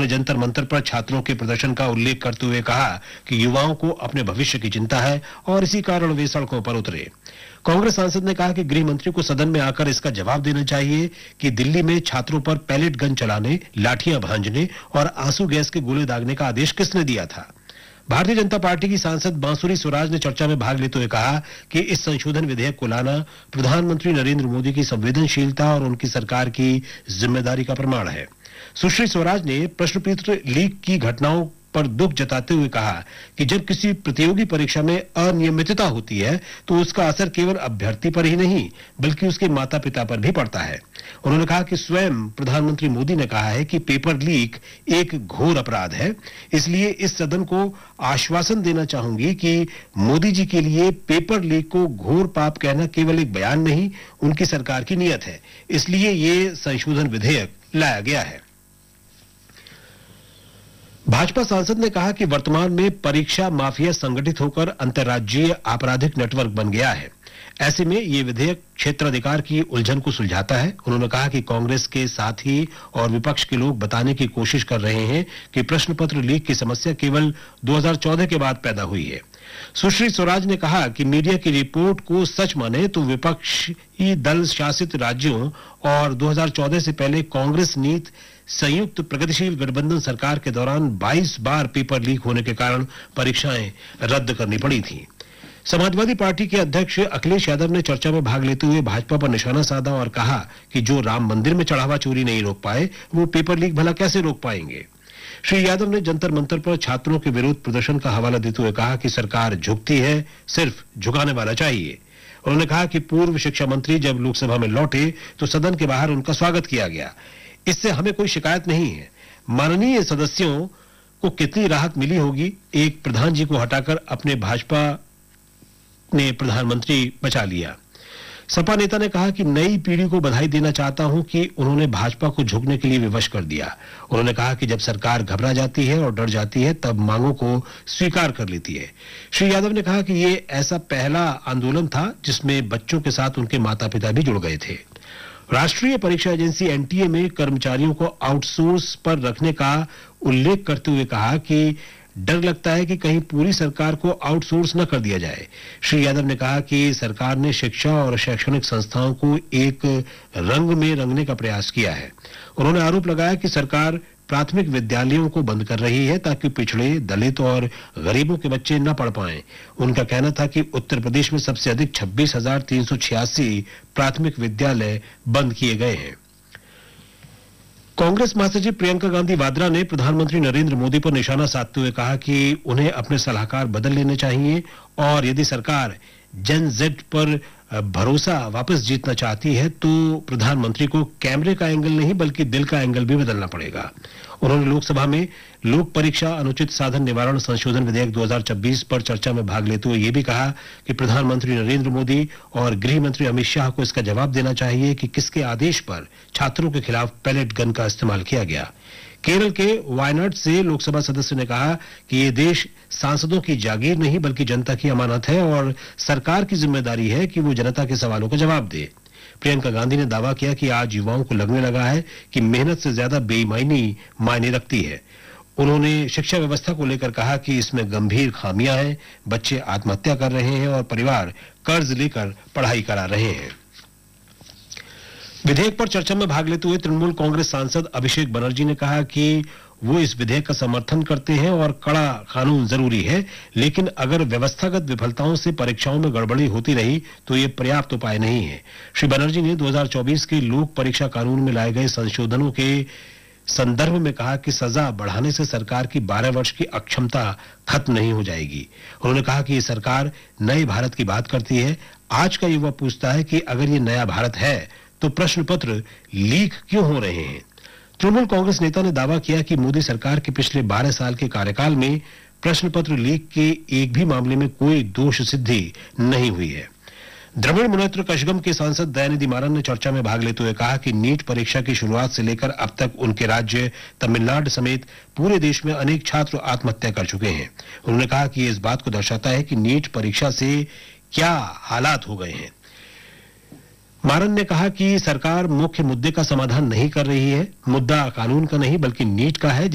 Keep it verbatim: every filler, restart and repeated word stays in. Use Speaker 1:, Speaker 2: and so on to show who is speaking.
Speaker 1: जंतर मंतर पर छात्रों के प्रदर्शन का उल्लेख करते हुए कहा कि युवाओं को अपने भविष्य की चिंता है और इसी कारण वे सड़कों पर उतरे। कांग्रेस सांसद ने कहा कि गृह मंत्री को सदन में आकर इसका जवाब देना चाहिए कि दिल्ली में छात्रों पर पैलेट गन चलाने, लाठियां भांजने और आंसू गैस के गोले दागने का आदेश किसने दिया था। भारतीय जनता पार्टी की सांसद बांसुरी स्वराज ने चर्चा में भाग लेते हुए कहा कि इस संशोधन विधेयक को लाना प्रधानमंत्री नरेंद्र मोदी की संवेदनशीलता और उनकी सरकार की जिम्मेदारी का प्रमाण है। सुश्री स्वराज ने प्रश्न पत्र लीक की घटनाओं पर दुख जताते हुए कहा कि जब किसी प्रतियोगी परीक्षा में अनियमितता होती है तो उसका असर केवल अभ्यर्थी पर ही नहीं बल्कि उसके माता पिता पर भी पड़ता है। उन्होंने कहा कि स्वयं प्रधानमंत्री मोदी ने कहा है कि पेपर लीक एक घोर अपराध है, इसलिए इस सदन को आश्वासन देना चाहूंगी कि मोदी जी के लिए पेपर लीक को घोर पाप कहना केवल एक बयान नहीं, उनकी सरकार की नीयत है, इसलिए ये संशोधन विधेयक लाया गया है। भाजपा सांसद ने कहा कि वर्तमान में परीक्षा माफिया संगठित होकर अंतर्राज्यीय आपराधिक नेटवर्क बन गया है। ऐसे में ये विधेयक क्षेत्राधिकार की उलझन को सुलझाता है। उन्होंने कहा कि कांग्रेस के साथी और विपक्ष के लोग बताने की कोशिश कर रहे हैं कि प्रश्न पत्र लीक की समस्या केवल दो हज़ार चौदह के बाद पैदा हुई है। सुश्री स्वराज ने कहा कि मीडिया की रिपोर्ट को सच माने तो विपक्षी दल शासित राज्यों और दो हज़ार चौदह से पहले कांग्रेस नीत संयुक्त प्रगतिशील गठबंधन सरकार के दौरान बाईस बार पेपर लीक होने के कारण परीक्षाएं रद्द करनी पड़ी थी। समाजवादी पार्टी के अध्यक्ष अखिलेश यादव ने चर्चा में भाग लेते हुए भाजपा पर निशाना साधा और कहा कि जो राम मंदिर में चढ़ावा चोरी नहीं रोक पाए वो पेपर लीक भला कैसे रोक पाएंगे। श्री यादव ने जंतर मंतर पर छात्रों के विरोध प्रदर्शन का हवाला देते हुए कहा कि सरकार झुकती है, सिर्फ झुकाने वाला चाहिए। उन्होंने कहा कि पूर्व शिक्षा मंत्री जब लोकसभा में लौटे तो सदन के बाहर उनका स्वागत किया गया, इससे हमें कोई शिकायत नहीं है। माननीय सदस्यों को कितनी राहत मिली होगी, एक प्रधान जी को हटाकर अपने भाजपा ने प्रधानमंत्री बचा लिया। सपा नेता ने कहा कि नई पीढ़ी को बधाई देना चाहता हूं कि उन्होंने भाजपा को झुकने के लिए विवश कर दिया। उन्होंने कहा कि जब सरकार घबरा जाती है और डर जाती है तब मांगों को स्वीकार कर लेती है। श्री यादव ने कहा कि ये ऐसा पहला आंदोलन था जिसमें बच्चों के साथ उनके माता पिता भी जुड़ गए थे। राष्ट्रीय परीक्षा एजेंसी एनटीए में कर्मचारियों को आउटसोर्स पर रखने का उल्लेख करते हुए कहा कि डर लगता है कि कहीं पूरी सरकार को आउटसोर्स न कर दिया जाए। श्री यादव ने कहा कि सरकार ने शिक्षा और शैक्षणिक संस्थाओं को एक रंग में रंगने का प्रयास किया है। उन्होंने आरोप लगाया कि सरकार प्राथमिक विद्यालयों को बंद कर रही है ताकि पिछड़े, दलित और गरीबों के बच्चे न पढ़ पाएं। उनका कहना था कि उत्तर प्रदेश में सबसे अधिक छब्बीस हजार तीन सौ छियासी प्राथमिक विद्यालय बंद किए गए हैं। कांग्रेस महासचिव प्रियंका गांधी वाड्रा ने प्रधानमंत्री नरेंद्र मोदी पर निशाना साधते हुए कहा कि उन्हें अपने सलाहकार बदल लेने चाहिए और यदि सरकार जेन जेड पर भरोसा वापस जीतना चाहती है तो प्रधानमंत्री को कैमरे का एंगल नहीं बल्कि दिल का एंगल भी बदलना पड़ेगा। उन्होंने लोकसभा में लोक परीक्षा अनुचित साधन निवारण संशोधन विधेयक दो हज़ार चौबीस पर चर्चा में भाग लेते हुए यह भी कहा कि प्रधानमंत्री नरेंद्र मोदी और गृह मंत्री अमित शाह को इसका जवाब देना चाहिए कि किसके आदेश पर छात्रों के खिलाफ पैलेट गन का इस्तेमाल किया गया। केरल के वायनाड से लोकसभा सदस्य ने कहा कि ये देश सांसदों की जागीर नहीं बल्कि जनता की अमानत है और सरकार की जिम्मेदारी है कि वो जनता के सवालों का जवाब दे। प्रियंका गांधी ने दावा किया कि आज युवाओं को लगने लगा है कि मेहनत से ज्यादा बेईमानी मायने रखती है। उन्होंने शिक्षा व्यवस्था को लेकर कहा कि इसमें गंभीर खामियां हैं, बच्चे आत्महत्या कर रहे हैं और परिवार कर्ज लेकर पढ़ाई करा रहे हैं। विधेयक पर चर्चा में भाग लेते हुए तृणमूल कांग्रेस सांसद अभिषेक बनर्जी ने कहा कि वो इस विधेयक का समर्थन करते हैं और कड़ा कानून जरूरी है, लेकिन अगर व्यवस्थागत विफलताओं से परीक्षाओं में गड़बड़ी होती रही तो ये पर्याप्त उपाय नहीं है। श्री बनर्जी ने दो हज़ार चौबीस के लोक परीक्षा कानून में लाए गए संशोधनों के संदर्भ में कहा कि सजा बढ़ाने से सरकार की बारह वर्ष की अक्षमता खत्म नहीं हो जाएगी। उन्होंने कहा कि ये सरकार नए भारत की बात करती है। आज का युवा पूछता है कि अगर ये नया भारत है तो प्रश्न पत्र लीक क्यों हो रहे हैं। तृणमूल कांग्रेस नेता ने दावा किया कि मोदी सरकार के पिछले बारह साल के कार्यकाल में प्रश्न पत्र लीक के एक भी मामले में कोई दोष सिद्धि नहीं हुई है। द्रविड़ मुनेत्र कशगम के सांसद दयानिधि मारन ने चर्चा में भाग लेते हुए कहा कि नीट परीक्षा की शुरुआत से लेकर अब तक उनके राज्य तमिलनाडु समेत पूरे देश में अनेक छात्र आत्महत्या कर चुके हैं। उन्होंने कहा कि ये इस बात को दर्शाता है कि नीट परीक्षा से क्या हालात हो गए हैं। मारन ने कहा कि सरकार मुख्य मुद्दे का समाधान नहीं कर रही है। मुद्दा कानून का नहीं बल्कि नीट का है।